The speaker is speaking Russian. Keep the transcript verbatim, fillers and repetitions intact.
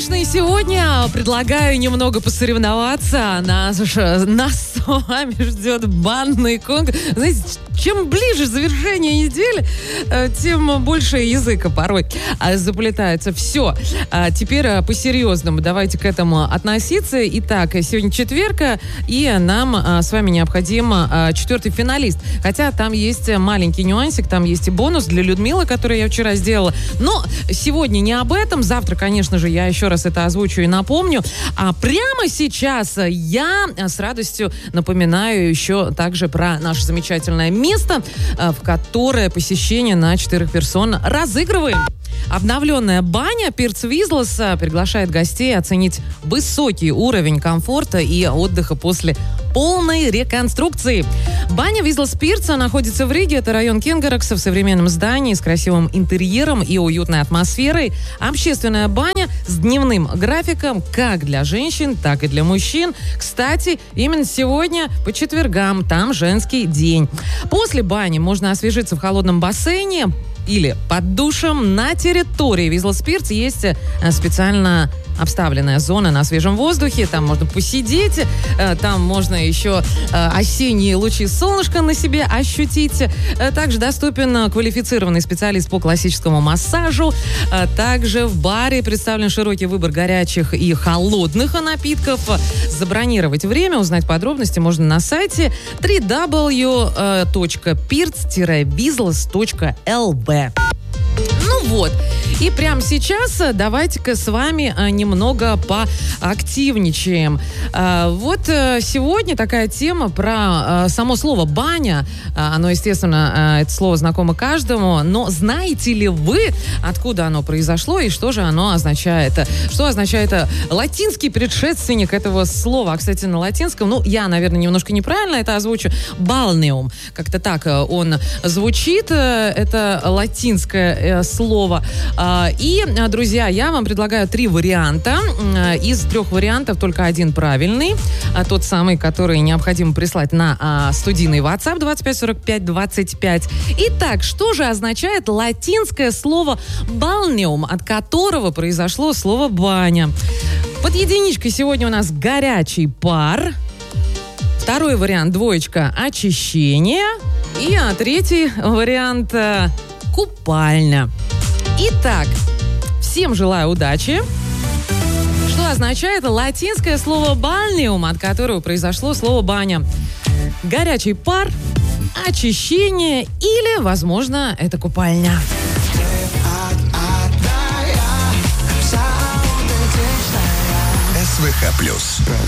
конечно, и сегодня предлагаю немного посоревноваться. Нас, нас с вами ждет банный конкурс. Знаете, чем ближе завершение недели, тем больше языка порой заплетается. Все. Теперь по-серьезному давайте к этому относиться. Итак, сегодня четверг, и нам с вами необходим четвертый финалист. Хотя там есть маленький нюансик, там есть и бонус для Людмилы, который я вчера сделала. Но сегодня не об этом. Завтра, конечно же, я еще раз это озвучу и напомню. А прямо сейчас я с радостью напоминаю еще также про наше замечательное место, в которое посещение на четырех персон разыгрываем. Обновленная баня Пирс Визлас приглашает гостей оценить высокий уровень комфорта и отдыха после полной реконструкции. Баня Визлас Пирса находится в Риге. Это район Кенгерекса в современном здании с красивым интерьером и уютной атмосферой. Общественная баня с дневным графиком как для женщин, так и для мужчин. Кстати, именно сегодня по четвергам там женский день. После бани можно освежиться в холодном бассейне или под душем. На территории Визлас Пирс есть специально обставленная зона на свежем воздухе. Там можно посидеть, там можно еще осенние лучи солнышка на себе ощутить. Также доступен квалифицированный специалист по классическому массажу. Также в баре представлен широкий выбор горячих и холодных напитков. Забронировать время, узнать подробности можно на сайте дабл ю дабл ю дабл ю точка пирс визлас точка эл ви. Ну вот, и прямо сейчас давайте-ка с вами немного поактивничаем. Вот сегодня такая тема про само слово «баня». Оно, естественно, это слово знакомо каждому, но знаете ли вы, откуда оно произошло и что же оно означает? Что означает латинский предшественник этого слова? А, кстати, на латинском, ну, я, наверное, немножко неправильно это озвучу, «балнеум». Как-то так он звучит, это латинское слово. И, друзья, я вам предлагаю три варианта. Из трех вариантов только один правильный. Тот самый, который необходимо прислать на студийный WhatsApp двадцать пять сорок пять двадцать пять. Итак, что же означает латинское слово «балнеум», от которого произошло слово «баня»? Под единичкой сегодня у нас горячий пар. Второй вариант, двоечка, очищение. И а, третий вариант, купальня. Итак, всем желаю удачи. Что означает латинское слово «балнеум», от которого произошло слово «баня»? Горячий пар, очищение или, возможно, это купальня. СВХ плюс.